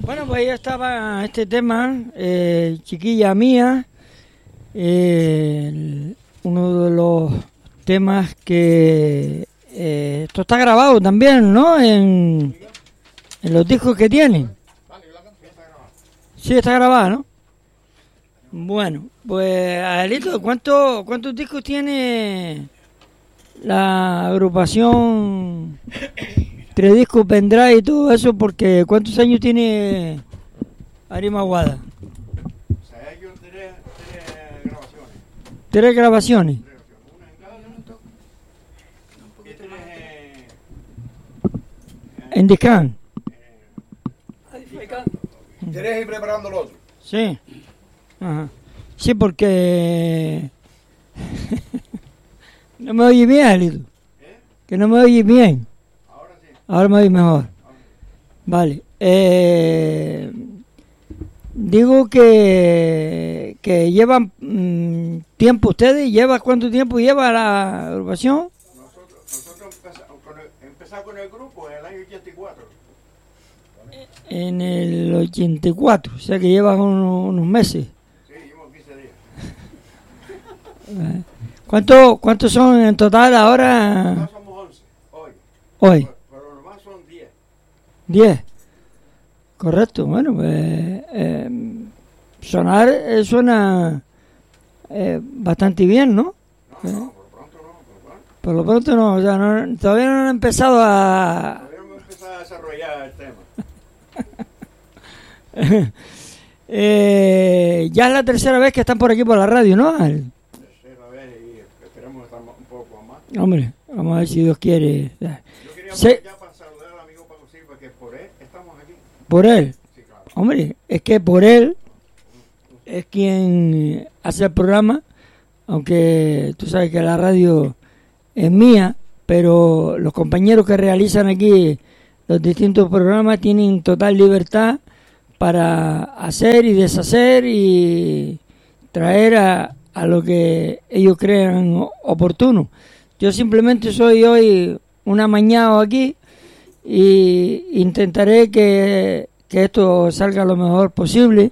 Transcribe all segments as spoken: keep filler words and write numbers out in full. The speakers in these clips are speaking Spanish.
Bueno, pues ahí estaba este tema, eh, Chiquilla Mía, eh, el- uno de los temas que... eh, esto está grabado también, ¿no? En, en los discos que tienen. Sí, está grabado, ¿no? Bueno, pues, Adelito, ¿cuánto, ¿cuántos discos tiene la agrupación Tres Discos Pendrive y todo eso? Porque ¿cuántos años tiene Arima Guada? O sea, ellos tres, tres grabaciones. Tres grabaciones. Tres grabaciones. Una en cada minuto. Y tres en... En Discan. Tres y preparando el otro. Sí. Ajá. Sí, porque... no me oye bien, Alito. ¿Eh? Que no me oye bien. Ahora sí. Ahora me oye mejor. Vale. Eh, digo que, que llevan mm, tiempo ustedes. ¿Lleva cuánto tiempo lleva la agrupación? Nosotros, nosotros empezamos con el, empezamos con el grupo en el año ochenta y cuatro. En el ochenta y cuatro. O sea que llevan unos, unos meses. Sí, llevamos quince días. Eh, ¿Cuánto, ¿Cuántos son en total ahora? Nomás somos once hoy. Hoy. Pero, pero nomás son diez. Diez. Correcto. Bueno, pues eh, sonar eh, suena eh, bastante bien, ¿no? No, ¿Eh? no, por pronto no. Por pronto. Por lo pronto no, o sea, no, todavía no han empezado a... Todavía no hemos empezado a desarrollar el tema. eh, ya es la tercera vez que están por aquí por la radio, ¿no? Al- Tercera vez y esperemos estar un poco más. Hombre, vamos a ver si Dios quiere. Yo quería Sí. ya para saludar al amigo Paco Silva, que por él estamos aquí. Por él. Sí, claro. Hombre, es que por él es quien hace el programa, aunque tú sabes que la radio es mía, pero los compañeros que realizan aquí los distintos programas tienen total libertad para hacer y deshacer y traer a, a lo que ellos crean oportuno. Yo simplemente soy hoy un amañado aquí y intentaré que, que esto salga lo mejor posible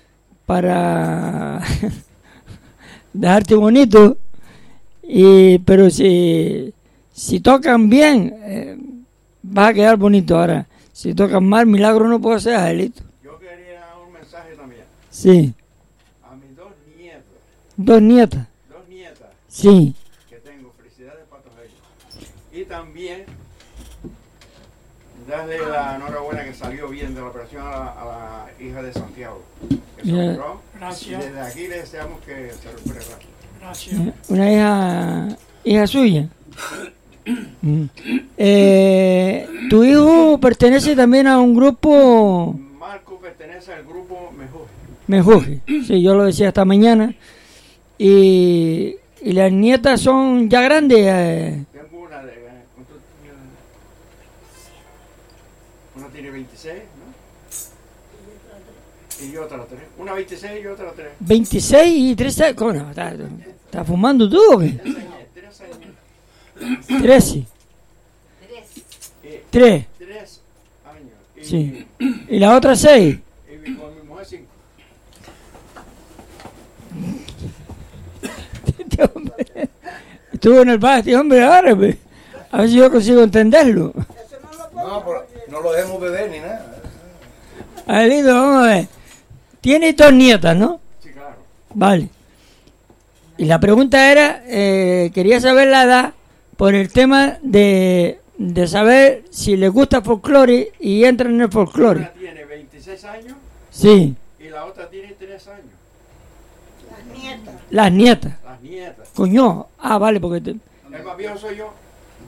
para dejarte bonito, y pero si si tocan bien eh, va a quedar bonito. Ahora si tocan mal, milagro no puedo hacer, Angelito. Yo quería dar un mensaje también Sí, a mis dos nietas, dos nietas. dos nietas Sí, que tengo, felicidades para todos ellos. Y también darle la enhorabuena que salió bien de la operación a la, a la hija de Santiago, que se Bien. operó. Gracias. Y desde aquí le deseamos que se recupere rápido. Gracias. una hija hija suya. Mm. Eh, tu hijo pertenece también a un grupo Marco pertenece al grupo Mejor. Menjuje. Sí, yo lo decía esta mañana. Y, y las nietas son ya grandes. eh, Tengo una de... ¿cuánto tiene? Una tiene veintiséis, ¿no? Y otra tres. Una veintiséis y otra tres. veintiséis y trece. ¿Cómo no? ¿Estás está fumando tú o qué? Tres años, tres años. trece. Eh, tres. tres años. Y, Sí. Y la otra seis. y mi- con mi mujer cinco. Este hombre estuvo en el bar, este hombre árabe. A ver si yo consigo entenderlo. No, pero no lo dejemos beber ni nada. Adelito, vamos a ver. Tiene dos nietas, ¿no? Sí, claro. Vale. Y la pregunta era, eh, quería saber la edad por el tema de, de saber si les gusta folclore y entran en el folclore. Una tiene veintiséis años Sí, y la otra tiene tres años. las nietas. Las nietas. Coño, ah, vale, porque... te- El más viejo soy yo.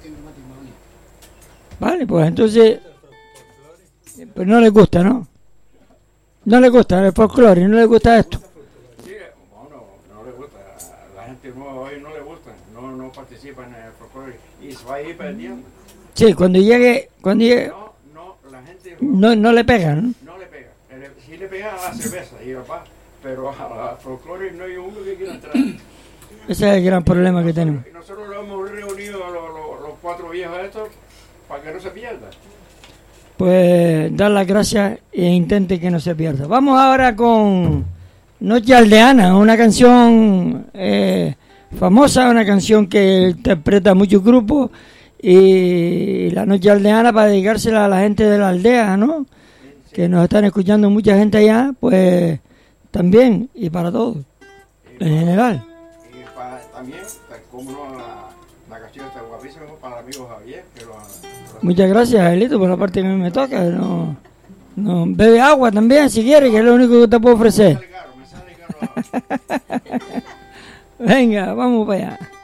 Vale, pues entonces... Pues no les gusta, ¿no? No les gusta el folclore, no les gusta esto. Sí, bueno, no le gusta. La gente nueva hoy no le gusta. No, no participa en el folclore y se va a ir perdiendo. Sí, cuando llegue... Cuando llegue No, no, la gente no, no le pegan, ¿no? no le pega. El- Sí le pega a la cerveza y a paz, pero a la folclore no hay uno que quiera entrar. Ese es el gran problema que tenemos. Y nosotros lo hemos reunido a los, los- los cuatro viejos estos para que no se pierda. pues dar las gracias e intente que no se pierda. Vamos ahora con Noche Aldeana, una canción eh, famosa, una canción que interpreta muchos grupos, y la Noche Aldeana para dedicársela a la gente de la aldea, ¿no? Que nos están escuchando mucha gente allá, pues también, y para todos, en general. Y para, también, pues, como no, la, la canción está guapísima para el amigo Javier, que lo, lo Muchas gracias, Ailito, por la parte que a mí me toca. No, no, bebe agua también, si quieres, que es lo único que te puedo ofrecer. me sale caro, me sale caro. Venga, vamos para allá.